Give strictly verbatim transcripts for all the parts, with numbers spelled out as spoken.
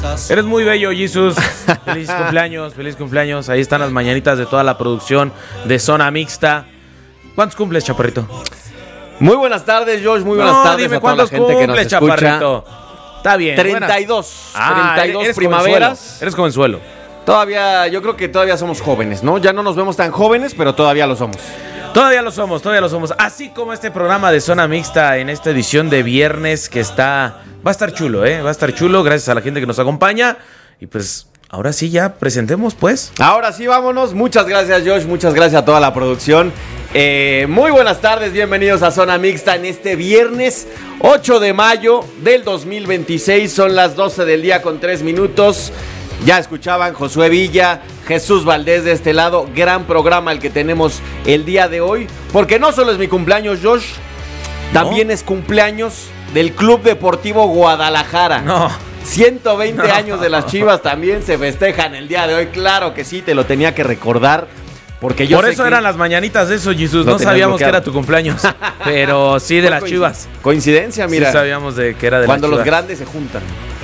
Eres muy bello, Jesus. Feliz cumpleaños, feliz cumpleaños. Ahí están las mañanitas de toda la producción de Zona Mixta. ¿Cuántos cumples, chaparrito? Muy buenas tardes, Josh. Muy buenas no, tardes dime, a toda la gente cumples, que nos escucha. Chaparrito? Está bien. treinta y dos. Ah, treinta y dos eres primaveras. Jovenzuelo. Eres jovenzuelo. Todavía, yo creo que todavía somos jóvenes, ¿no? Ya no nos vemos tan jóvenes, pero todavía lo somos. Todavía lo somos, todavía lo somos. Así como este programa de Zona Mixta en esta edición de viernes que está... Va a estar chulo, ¿eh? Va a estar chulo, gracias a la gente que nos acompaña. Y pues, ahora sí ya presentemos, pues. Ahora sí, vámonos. Muchas gracias, Josh. Muchas gracias a toda la producción. Eh, muy buenas tardes, bienvenidos a Zona Mixta en este viernes ocho de mayo del dos mil veintiséis. Son las doce del día con tres minutos. Ya escuchaban Josué Villa, Jesús Valdés de este lado. Gran programa el que tenemos el día de hoy. Porque no solo es mi cumpleaños, Josh, también ¿No? es cumpleaños del Club Deportivo Guadalajara. No. ciento veinte no. años de las Chivas también se festejan el día de hoy. Claro que sí, te lo tenía que recordar. Porque yo Por sé eso que eran las mañanitas de eso, Jesús. No sabíamos bloqueado. que era tu cumpleaños. Pero sí de las Chivas. Coincidencia, mira. Sí sabíamos de que era de Cuando las Chivas. los grandes se juntan.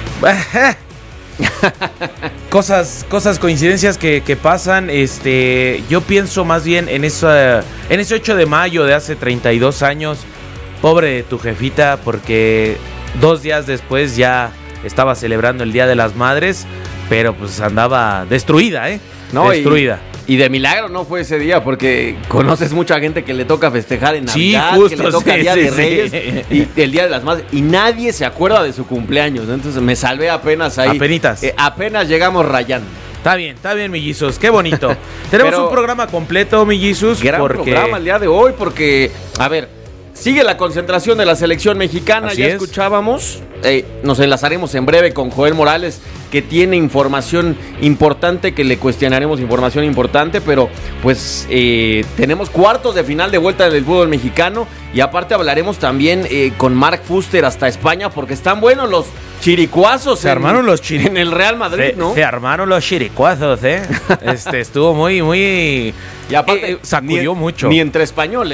cosas, cosas, coincidencias que, que pasan. Este, yo pienso más bien en esa, en ese ocho de mayo de hace treinta y dos años. Pobre de tu jefita, porque dos días después ya estaba celebrando el Día de las Madres, pero pues andaba destruida, ¿eh? No, destruida. Y, y de milagro no fue ese día, porque conoces mucha gente que le toca festejar en Navidad, sí, justo, que le toca sí, el Día sí, de sí. Reyes y el Día de las Madres, y nadie se acuerda de su cumpleaños, ¿no? Entonces me salvé apenas ahí. Apenitas. Eh, apenas llegamos rayando. Está bien, está bien, mi Jesus, qué bonito. Tenemos Pero, un programa completo, mi Jesus. Gran porque... programa el día de hoy, porque, a ver, sigue la concentración de la selección mexicana. Así ya es. escuchábamos, eh, nos enlazaremos en breve con Joel Morales, que tiene información importante, que le cuestionaremos información importante, pero pues eh, tenemos cuartos de final de vuelta del fútbol mexicano, y aparte hablaremos también eh, con Mark Fuster hasta España, porque están buenos los chiricuazos. Se en, armaron los chiricuazos en el Real Madrid, se, ¿no? Se armaron los chiricuazos, ¿eh? Este, estuvo muy, muy... Y aparte, eh, sacudió ni, mucho. Ni entre españoles.